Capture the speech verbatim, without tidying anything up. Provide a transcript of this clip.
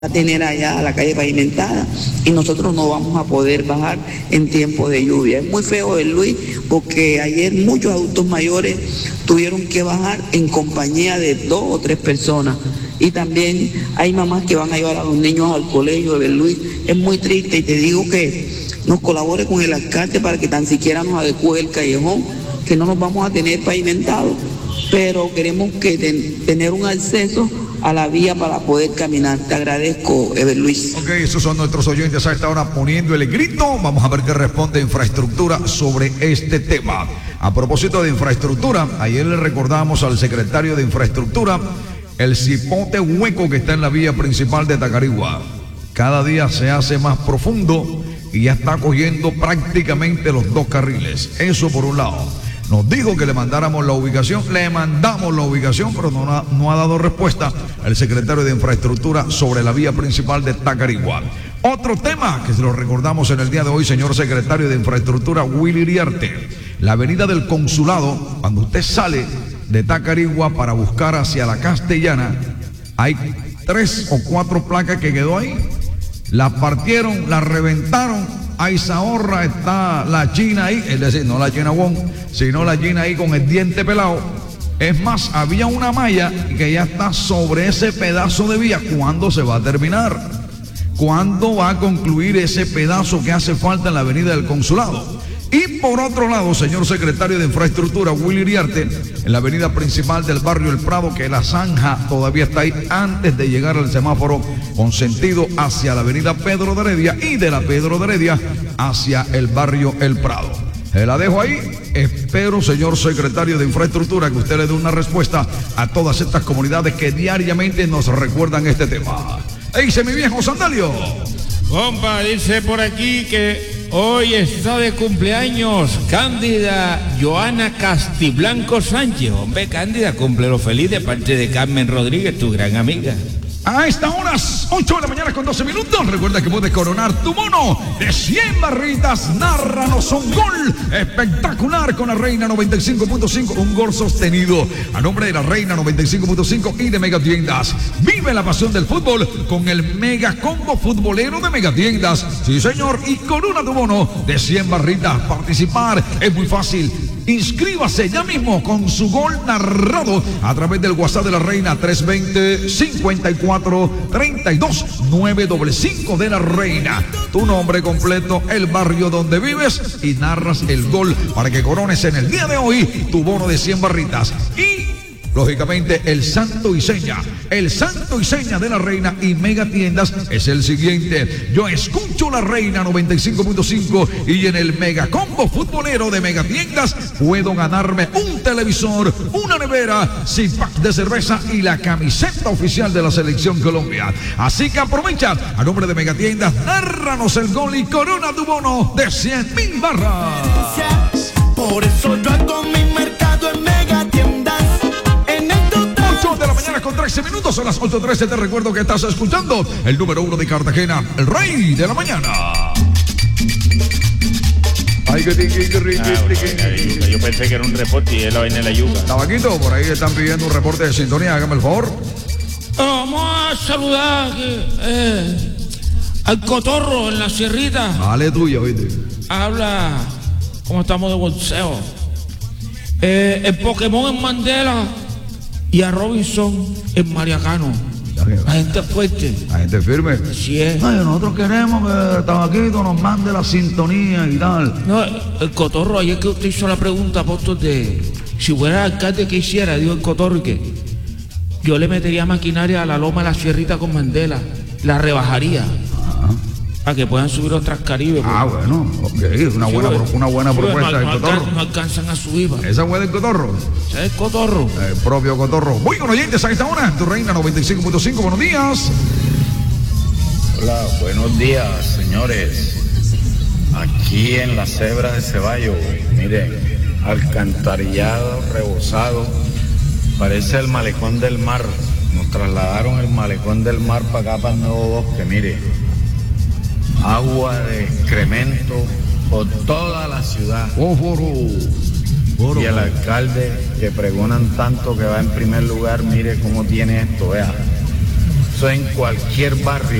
a tener allá la calle pavimentada y nosotros no vamos a poder bajar en tiempo de lluvia. Es muy feo, el Luis, porque ayer muchos adultos mayores tuvieron que bajar en compañía de dos o tres personas y también hay mamás que van a llevar a los niños al colegio de Luis. Es muy triste y te digo que nos colabore con el alcalde para que tan siquiera nos adecue el callejón, que no nos vamos a tener pavimentado, pero queremos que ten, tener un acceso a la vía para poder caminar. Te agradezco, Ever Luis. Ok, esos son nuestros oyentes a esta hora poniendo el grito. Vamos a ver qué responde Infraestructura sobre este tema. A propósito de infraestructura, ayer le recordamos al secretario de Infraestructura el cipote hueco que está en la vía principal de Tacarigua. Cada día se hace más profundo y ya está cogiendo prácticamente los dos carriles. Eso por un lado. Nos dijo que le mandáramos la ubicación, le mandamos la ubicación, pero no ha, no ha dado respuesta el secretario de Infraestructura sobre la vía principal de Tacarigua. Otro tema que se lo recordamos en el día de hoy, señor secretario de Infraestructura, Willy Iriarte. La avenida del Consulado, cuando usted sale de Tacarigua para buscar hacia la Castellana, hay tres o cuatro placas que quedó ahí. La partieron, la reventaron. Ahí Zahorra, está la China ahí, es decir, no la China Wong, sino la China ahí con el diente pelado. Es más, había una malla que ya está sobre ese pedazo de vía. ¿Cuándo se va a terminar? ¿Cuándo va a concluir ese pedazo que hace falta en la avenida del Consulado? Y por otro lado, señor secretario de Infraestructura, Willy Iriarte, en la avenida principal del barrio El Prado, que la zanja todavía está ahí antes de llegar al semáforo con sentido hacia la avenida Pedro de Heredia y de la Pedro de Heredia hacia el barrio El Prado. Se la dejo ahí. Espero, señor secretario de Infraestructura, que usted le dé una respuesta a todas estas comunidades que diariamente nos recuerdan este tema. ¡Ey, dice mi viejo Sandalio! Compa, dice por aquí que hoy está de cumpleaños Cándida Joana Castiblanco Sánchez. Hombre, Cándida, cúmplelo feliz de parte de Carmen Rodríguez, tu gran amiga. A esta hora, ocho de la mañana con doce minutos. Recuerda que puedes coronar tu bono de cien barritas. Nárranos un gol espectacular con la Reina noventa y cinco punto cinco. Un gol sostenido a nombre de la Reina noventa y cinco punto cinco y de Megatiendas. Vive la pasión del fútbol con el mega combo futbolero de Megatiendas. Sí, señor, y corona tu bono de cien barritas. Participar es muy fácil. Inscríbase ya mismo con su gol narrado a través del WhatsApp de la Reina tres veinte, cincuenta y cuatro, treinta y dos, nueve cinco cinco de la Reina. Tu nombre completo, el barrio donde vives y narras el gol para que corones en el día de hoy tu bono de cien barritas. Y lógicamente, el santo y seña, el santo y seña de la Reina y Megatiendas es el siguiente. Yo escucho la Reina noventa y cinco punto cinco y en el mega combo futbolero de Megatiendas puedo ganarme un televisor, una nevera, sin pack de cerveza y la camiseta oficial de la Selección Colombia. Así que aprovecha, a nombre de Megatiendas, nárranos el gol y corona tu bono de cien mil barras. Por eso yo hago mi mercado en Megatiendas. De la mañana con trece minutos, son las ocho trece. Te recuerdo que estás escuchando el número uno de Cartagena, el rey de la mañana. Ay, que tiqui, que riqui, Ah, bueno, yo pensé que era un reporte y él la vaina de la yuca. Tabaquito, por ahí están pidiendo un reporte de sintonía, hágame el favor. Vamos a saludar eh, al Cotorro en la Sierrita. Dale tuya, oíste. Habla, ¿cómo estamos de bolseo? Eh, el Pokémon en Mandela y a Robinson en Mariacano. La gente fuerte. La gente firme. Así es. Ay, nosotros queremos que el Tabaquito nos mande la sintonía y tal. No, el Cotorro, ayer que usted hizo la pregunta, apóstol, de si fuera alcalde, ¿qué hiciera? Dijo el Cotorro, ¿y qué? Yo le metería maquinaria a la loma de la Sierrita con Mandela. La rebajaría. Para que puedan subir otras Caribe. Ah, pues. Bueno, ok, una Sí, buena, bueno. una buena Sí, propuesta no, del no Cotorro. alcan- no alcanzan a subir. ¿Va? Esa fue del Cotorro. ¿Ese es el Cotorro? El propio Cotorro. Muy buenos oyentes a esta hora, tu Reina noventa y cinco punto cinco, buenos días. Hola, buenos días, señores. Aquí en la Cebra de Ceballos, miren, alcantarillado, rebosado, parece el malecón del mar. Nos trasladaron el malecón del mar para acá, para el Nuevo Bosque, mire. Agua de excremento por toda la ciudad. Oh, foro. Foro. Y el alcalde, que pregonan tanto que va en primer lugar, mire cómo tiene esto, vea. Eso en cualquier barrio.